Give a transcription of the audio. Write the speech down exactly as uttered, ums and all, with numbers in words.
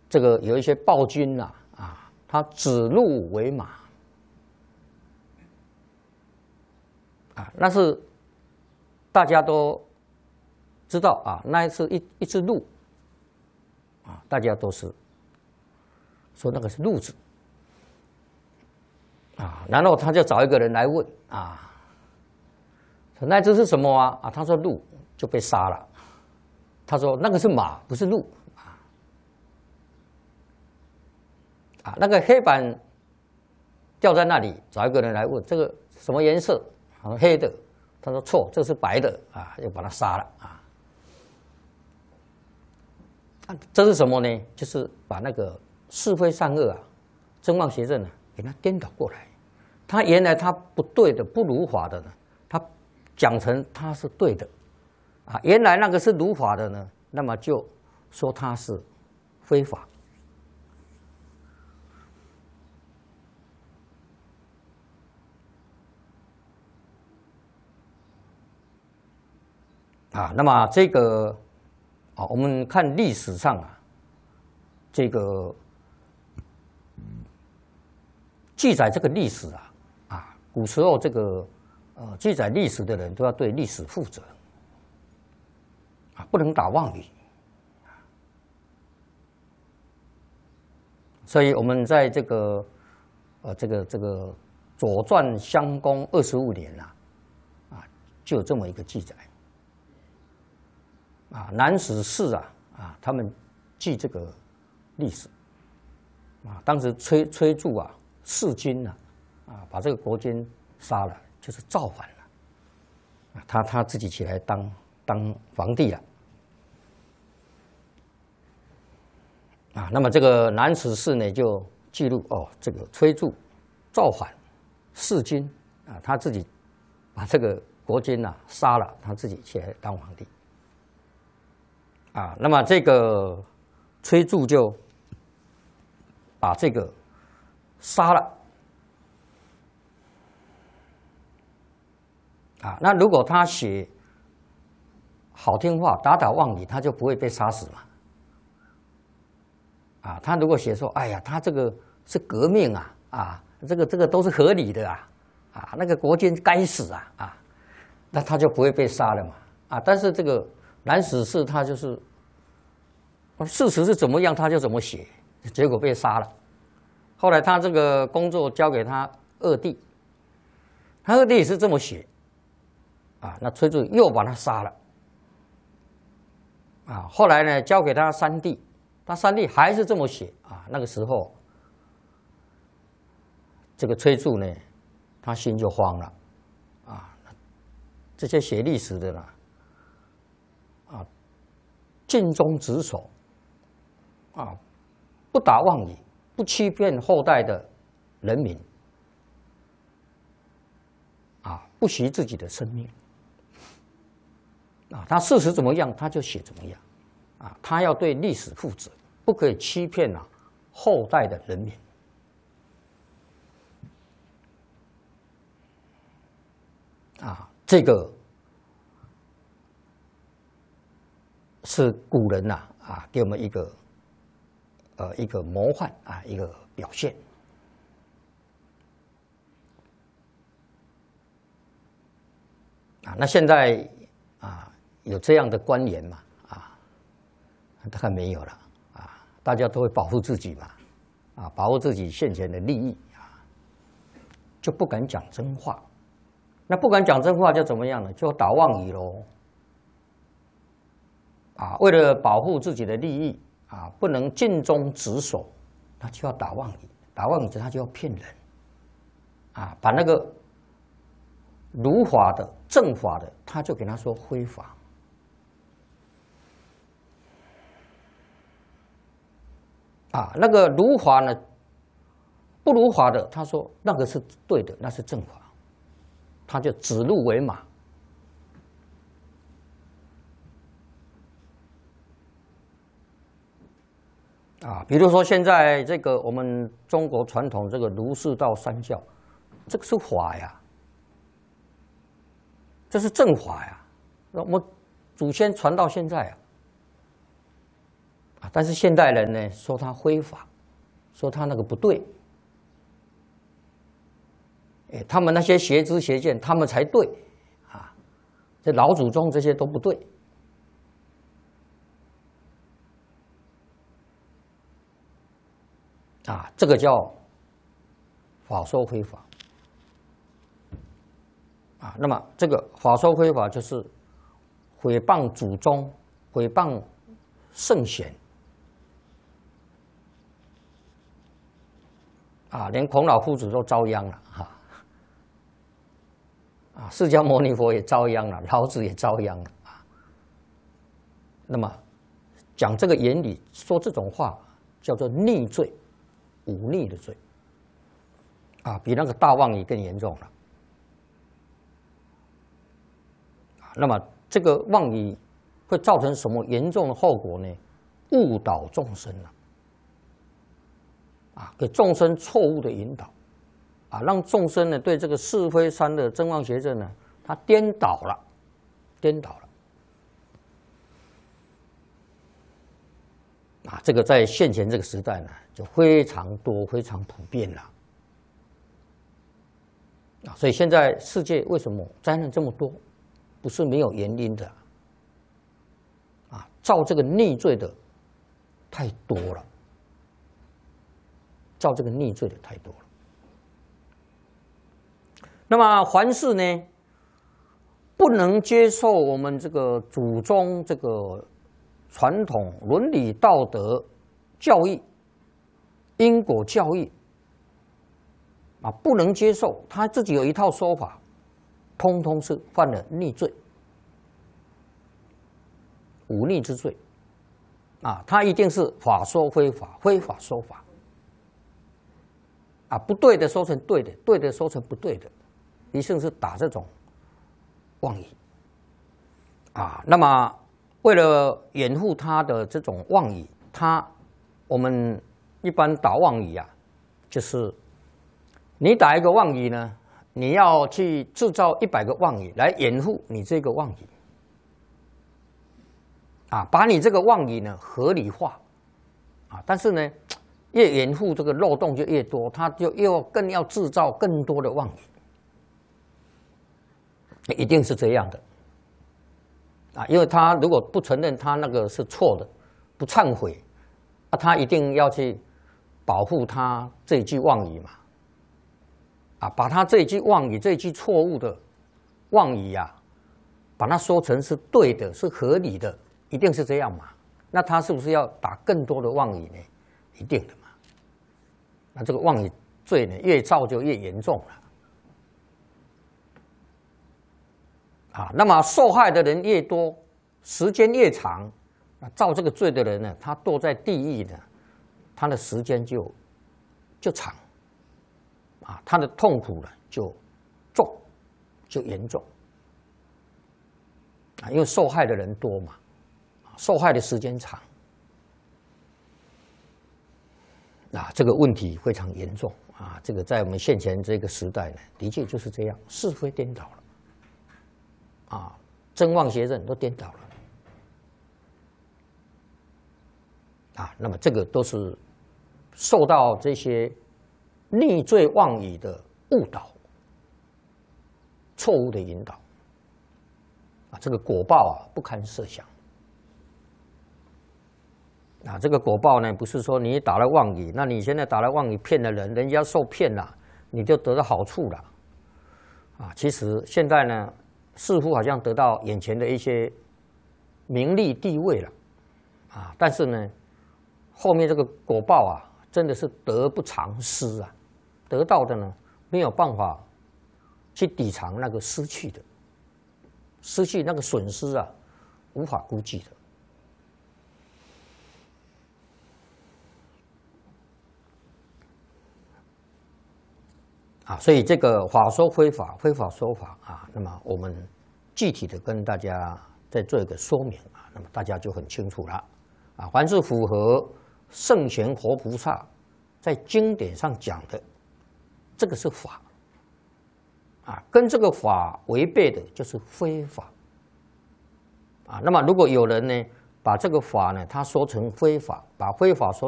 这个有一些暴君呐啊，他指鹿为马啊，那是大家都知道啊，那是一一只鹿啊，大家都是说那个是鹿子啊，然后他就找一个人来问啊，说那只是什么啊？啊，他说鹿，就被杀了。他说那个是马，不是鹿啊。啊，那个黑板掉在那里，找一个人来问这个什么颜色？他说黑的。他说错，这是白的啊，又把他杀了啊。这是什么呢？就是把那个是非善恶啊、正妄邪正啊，给它颠倒过来。他原来他不对的、不如法的呢，他讲成他是对的啊。原来那个是如法的呢，那么就说他是非法。啊，那么这个啊，我们看历史上啊，这个记载这个历史啊，啊，古时候这个呃记载历史的人都要对历史负责啊，不能打妄语。所以我们在这个呃这个这个《左传》襄公二十五年啊，啊，就有这么一个记载。啊，南史士啊啊，他们记这个历史啊，当时崔崔杼啊弑君啊啊，把这个国君杀了，就是造反了啊，他他自己起来当当皇帝了啊。那么这个南史士呢，就记录哦，这个崔杼造反弑君啊，他自己把这个国君啊杀了，他自己起来当皇帝。啊，那么这个崔杼就把这个杀了啊。那如果他写好听话、打打妄语，他就不会被杀死嘛。啊，他如果写说，哎呀，他这个是革命啊，啊，这个这个都是合理的啊，啊，那个国君该死啊，啊，那他就不会被杀了嘛。啊，但是这个南史士他就是事实是怎么样，他就怎么写，结果被杀了。后来他这个工作交给他二弟，他二弟也是这么写，啊，那崔杼又把他杀了，啊，后来呢交给他三弟，他三弟还是这么写，啊，那个时候这个崔杼呢，他心就慌了，啊，这些写历史的呢，啊，尽忠职守。啊，不打妄语，不欺骗后代的人民，啊，不惜自己的生命，啊，他事实怎么样，他就写怎么样，啊，他要对历史负责，不可以欺骗啊后代的人民，啊，这个是古人呐，啊，给我们一个。呃，一个模范啊，一个表现啊。那现在啊，有这样的官员嘛？啊，大概没有了啊。大家都会保护自己嘛，啊，保护自己现前的利益啊，就不敢讲真话。那不敢讲真话，就怎么样呢？就打妄语喽。啊，为了保护自己的利益。啊，不能尽忠职守，他就要打妄语，打妄语他就要骗人，啊，把那个如法的、正法的，他就给他说非法，啊，那个如法呢，不如法的，他说那个是对的，那是正法，他就指鹿为马。啊，比如说现在这个我们中国传统这个儒释道三教，这个是法呀，这是正法呀，我们祖先传到现在啊， 啊，但是现代人呢说他非法，说他那个不对，哎，他们那些邪知邪见，他们才对啊，这老祖宗这些都不对啊，这个叫法说非法啊。那么这个法说非法就是诽谤祖宗，诽谤圣贤。啊，连孔老夫子都遭殃了哈！啊，释迦牟尼佛也遭殃了，老子也遭殃了啊。那么讲这个言理，说这种话，叫做逆罪，忤逆的罪啊，比那个大妄语更严重了。啊，那么这个妄语会造成什么严重的后果呢？误导众生了。啊，给众生错误的引导，啊，让众生呢对这个是非三的真妄邪正呢，他颠倒了，颠倒了。啊，这个在现前这个时代呢，就非常多、非常普遍了。啊，所以现在世界为什么灾难这么多，不是没有原因的。啊，造这个逆罪的太多了。造这个逆罪的太多了。那么凡事呢，不能接受我们这个祖宗这个传统伦理道德教义、因果教义啊，不能接受，他自己有一套说法，通通是犯了逆罪、忤逆之罪啊，他一定是法说非法，非法说法。啊，不对的说成对的，对的说成不对的，一定是打这种妄语啊。那么，为了掩护他的这种妄语，他我们一般打妄语啊，就是你打一个妄语呢，你要去制造一百个妄语来掩护你这个妄语啊，把你这个妄语呢合理化啊，但是呢。越掩护这个漏洞就越多，他就又更要制造更多的妄语，一定是这样的啊！因为他如果不承认他那个是错的，不忏悔，啊，他一定要去保护他这一句妄语嘛，啊，把他这一句妄语、这一句错误的妄语啊，把它说成是对的、是合理的，一定是这样嘛？那他是不是要打更多的妄语呢？一定的嘛，那这个妄语罪呢，越造就越严重了，啊，那么受害的人越多，时间越长，那造这个罪的人呢，他堕在地狱呢，他的时间就就长，啊，他的痛苦呢就重，就严重，啊，因为受害的人多嘛，受害的时间长。啊，这个问题非常严重啊！这个在我们现前这个时代呢，的确就是这样，是非颠倒了，啊，真妄邪正都颠倒了，啊，那么这个都是受到这些逆罪妄语的误导、错误的引导，啊，这个果报啊不堪设想。啊，这个果报呢，不是说你打了妄语，那你现在打了妄语骗了人，人家受骗了，你就得到好处了，啊，其实现在呢，似乎好像得到眼前的一些名利地位了，啊，但是呢，后面这个果报啊，真的是得不偿失啊，得到的呢没有办法去抵偿那个失去的，失去那个损失啊，无法估计的。啊，所以这个法说非法，非法说法啊，那么我们具体的跟大家再做一个说明啊，那么大家就很清楚了啊。凡是符合圣贤活菩萨在经典上讲的，这个是法啊，跟这个法违背的就是非法啊。那么如果有人呢，把把这个法呢，他说成非法，把非法说